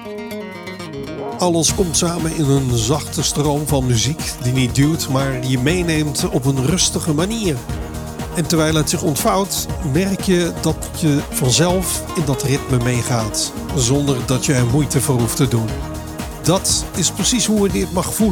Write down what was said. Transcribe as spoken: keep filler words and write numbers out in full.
Alles komt samen in een zachte stroom van muziek die niet duwt, maar je meeneemt op een rustige manier. En terwijl het zich ontvouwt, merk je dat je vanzelf in dat ritme meegaat, zonder dat je er moeite voor hoeft te doen. Dat is precies hoe je dit mag voelen.